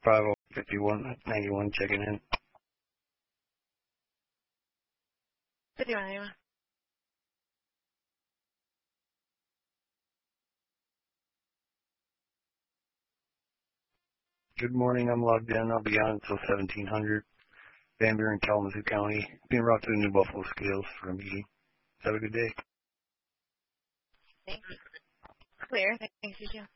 505191 checking in. 5191. Good morning, I'm logged in. I'll be on until 1700. Van Buren, Kalamazoo County. Being brought to the New Buffalo scales for a meeting. Have a good day. Thanks. Clear. Thanks, you too.